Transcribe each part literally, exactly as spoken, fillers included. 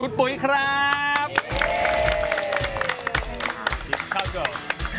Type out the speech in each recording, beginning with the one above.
คุณปุ๋ยครับข้าวโจ้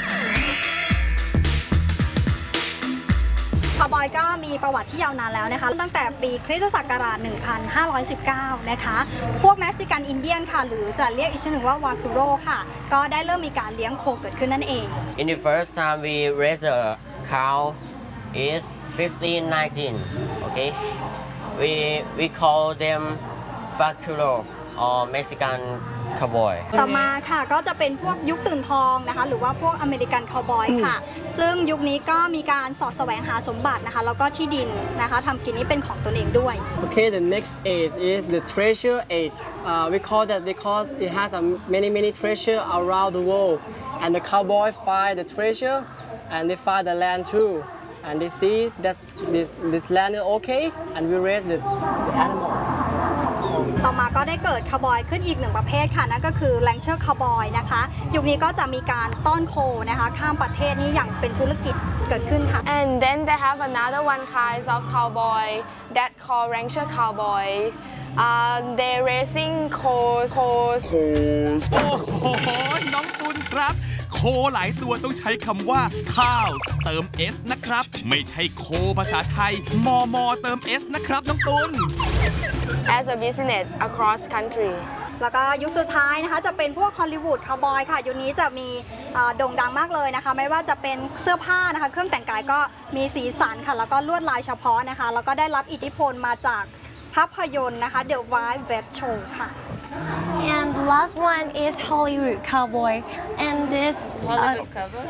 คาวบอยก็มีประวัติที่ยาวนานแล้วนะคะตั้งแต่ปีคริสตศักราช หนึ่งพันห้าร้อยสิบเก้า นะคะพวกเม็กซิกันอินเดียนค่ะหรือจะเรียกอีกชื่อหนึ่งว่าวาคูโรค่ะก็ได้เริ่มมีการเลี้ยงโคเกิดขึ้นนั่นเอง In the first time we raise a cow is fifteen nineteen, okay? We we call them vaquero or Mexican cowboy. ต่อมาค่ะก็จะเป็นพวกยุคตื่นทองนะคะหรือว่าพวกอเมริกันคาวบอยค่ะซึ่งยุคนี้ก็มีการสอดแสวงหาสมบัตินะคะแล้วก็ที่ดินนะคะทำกินนี้เป็นของตนเองด้วย Okay, the next age is the treasure age. Uh, we call that because it has a many many treasure around the world, and the cowboy find the treasure, and they find the land too, and they see that this this land is okay, and we raise the, the animal. ต่อมาก็ได้เกิดคาวบอยขึ้นอีกหนึ่งประเภทค่ะนั่นก็คือแรงเชอร์คาวบอยนะคะยุคนี้ก็จะมีการต้อนโคนะคะข้ามประเทศนี้อย่างเป็นธุรกิจเกิดขึ้นค่ะ And then they have another one kind of cowboy that called rancher cowboy. Uh, they racing cows. cows. โอ้โหน้องตุลครับ โคหลายตัวต้องใช้คำว่า cows เติม s นะครับ ไม่ใช่โคภาษาไทยมอมอเติม s นะครับน้องตุล As a business across country. แล้วก็ยุคสุดท้ายนะคะจะเป็นพวกฮอลลีวูดคาวบอยค่ะยุคนี้จะมีโด่งดังมากเลยนะคะไม่ว่าจะเป็นเสื้อผ้านะคะเครื่องแต่งกายก็มีสีสันค่ะแล้วก็ลวดลายเฉพาะนะคะแล้วก็ได้รับอิทธิพลมาจากภาพยนตร์นะคะ The Wild West Show ค่ะ And the last one is Hollywood Cowboy. And this Hollywood uh, cowboy?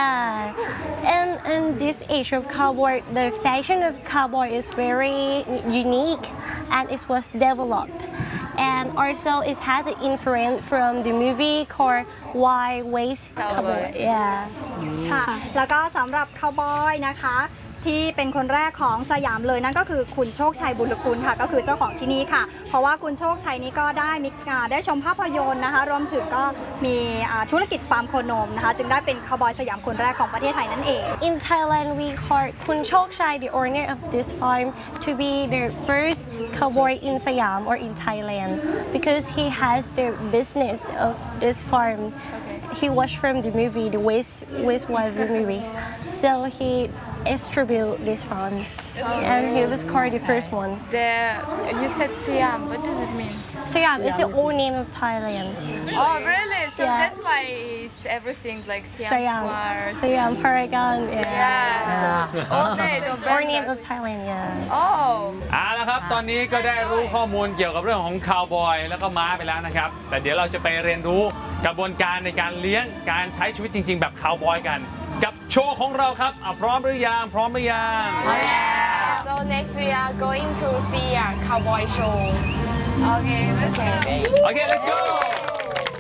Yeah. And in this age of cowboy, the fashion of cowboy is very unique and it was developed. And also it has an influence from the movie called Wild West Cowboy. Yeah. ค่ะแล้วก็สำหรับคาวบอยนะคะที่เป็นคนแรกของสยามเลยนั่นก็คือคุณโชคชัยบุญคุณค่ะก็คือเจ้าของที่นี่ค่ะเพราะว่าคุณโชคชัยนี้ก็ได้มีได้ชมภาพยนตร์นะคะรวมถึงก็มีธุรกิจฟาร์มโคนมนะคะจึงได้เป็นคาวบอยสยามคนแรกของประเทศไทยนั่นเอง In Thailand, we call Kun Chok Chai, the owner of this farm, to be the first cowboy in Siam or in Thailand because he has the business of this farm. He watched from the movie, the West West Wild movie, so he distributed this farm, and he was called the first one. The, you said Siam. What does it mean? Siam is the old name of Thailand. Oh, really? So Yeah. that's why it's everything like Siam, Siam, Square. Siam Paragon, yeah. Yeah. So, old name of Old name Bangkok. of Thailand, yeah. Oh. เอาละครับตอนนี้ก็ได้รู้ข้อมูลเกี่ยวกับเรื่องของคาวบอยแล้วก็ม้าไปแล้วนะครับแต่เดี๋ยวเราจะไปเรียนรู้กระบวนการในการเลี้ยงการใช้ชีวิตจริง ๆ แบบคาวบอยกันกับโชว์ของเราครับอ่ะพร้อมหรือยังพร้อมหรือยัง Yeah. So next we are going to see a cowboy show. Okay, let's go. Okay. Okay let's go